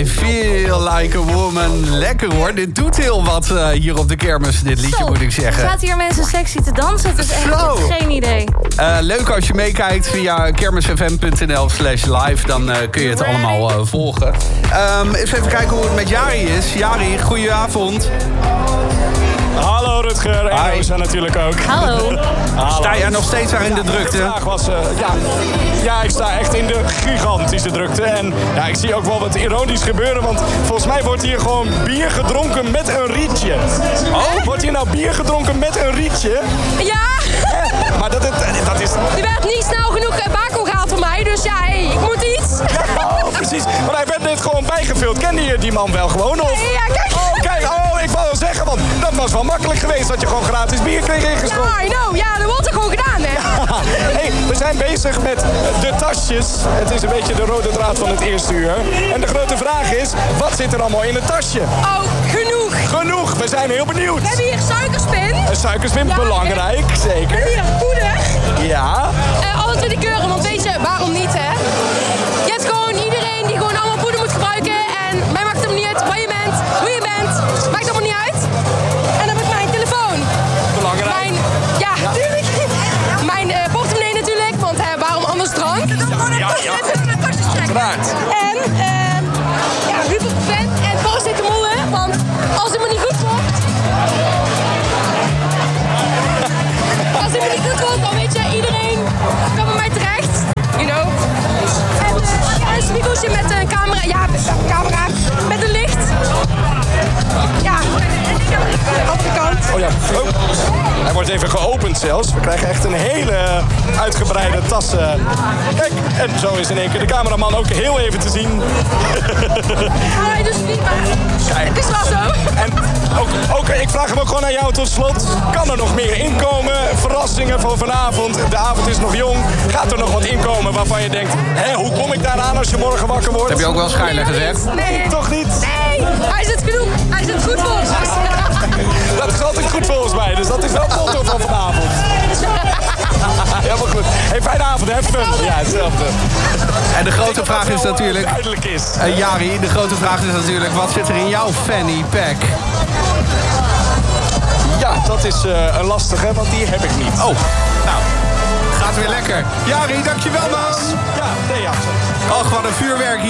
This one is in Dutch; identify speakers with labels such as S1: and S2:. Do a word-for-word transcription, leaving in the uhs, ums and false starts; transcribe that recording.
S1: I feel like a woman. Lekker hoor. Dit doet heel wat uh, hier op de kermis, dit liedje,
S2: Zo,
S1: moet ik zeggen.
S2: Er zaten hier mensen sexy te dansen. Het is echt
S1: Zo.
S2: geen idee.
S1: Uh, leuk als je meekijkt via kermisfm.nl slash live. Dan uh, kun je het allemaal uh, volgen. Um, eens even kijken hoe het met Jari is. Jari, goedenavond.
S3: Hallo Rutger, en
S1: Hi.
S3: Rosa natuurlijk ook.
S2: Hallo.
S3: Hallo.
S1: Sta jij nog steeds daar in de drukte?
S3: De vraag was, uh, ja, ja, ik sta echt in de gigantische drukte. En ja, ik zie ook wel wat ironisch gebeuren, want volgens mij wordt hier gewoon bier gedronken met een rietje. Oh? Wordt hier nou bier gedronken met een rietje?
S4: Ja,
S3: Hè? Maar dat, het, dat is...
S4: er werd niet snel genoeg uh, bako gehaald voor mij, dus ja, hey, ik moet iets.
S3: Ja, oh, precies. Maar hij werd net gewoon bijgevuld. Kende je die man wel gewoon? Of?
S4: Ja, kijk.
S3: Oh, kijk, oh, ik wou wel zeggen, want dat was wel makkelijk geweest dat je gewoon gratis bier kreeg ingeschonken.
S4: Ja, I know, ja, dat wordt er gewoon gedaan, hè.
S3: Hey, we zijn bezig met de tasjes. Het is een beetje de rode draad van het eerste uur. En de grote vraag is, wat zit er allemaal in het tasje?
S4: Oh, genoeg.
S3: Genoeg, we zijn heel benieuwd.
S4: We hebben hier suikerspin.
S3: Een suikerspin,
S4: Ja,
S3: belangrijk,
S4: We
S3: zeker.
S4: hebben hier poeder.
S3: Ja.
S4: Uh, alle tweede keuren, want weet je, waarom niet, hè? Je hebt gewoon iedereen die gewoon allemaal poeder moet gebruiken. En mij maakt het helemaal niet uit waar je bent, hoe je bent. Maakt allemaal niet uit. En dan heb ik mijn telefoon.
S3: Belangrijk.
S4: Mijn, ja, natuurlijk. Mijn uh, portemonnee natuurlijk, want uh, waarom anders drank?
S3: Ja, ja.
S4: Uiteraard. En, uh, ja, Huberprofen en paracetamol, hè? Want als het me niet goed wordt... Als het me niet goed wordt, dan weet je, iedereen kan bij mij terecht. You know. En uh, ja, een spiegeltje met een camera. Ja, met een camera. Met een licht. Ja, en ik heb de andere kant.
S3: Oh ja. Oh. Hij wordt even geopend zelfs. We krijgen echt een hele uitgebreide tas. uh. Kijk, en zo is in één keer de cameraman ook heel even te zien.
S4: Ja, dus niet, maar
S3: Kijk.
S4: het is wel zo.
S3: En ook, ook, ik vraag hem ook gewoon aan jou tot slot. Kan er nog meer inkomen? Verrassingen voor vanavond. De avond is nog jong. Gaat er nog wat inkomen waarvan je denkt... Hé, hoe kom ik daaraan als je morgen wakker wordt?
S1: Heb je ook wel schijnlijk gezegd?
S4: Nee,
S3: Toch niet?
S4: nee, hij zit genoeg. Hij zit goed voor ons.
S3: Dat is altijd goed volgens mij. Dus dat is wel het motto van vanavond. Helemaal goed. Hey, fijne avond, hè? Fun. Ja, hetzelfde.
S1: En de grote vraag is
S3: Wel,
S1: natuurlijk...
S3: uh, duidelijk is.
S1: Uh, Jari, de grote vraag is natuurlijk... wat zit er in jouw fanny pack?
S3: Ja, dat is uh, een lastige, want die heb ik niet.
S1: Oh, nou, gaat weer lekker. Jari, dankjewel man.
S3: Ja, nee, ja.
S1: Och, wat een vuurwerk hier.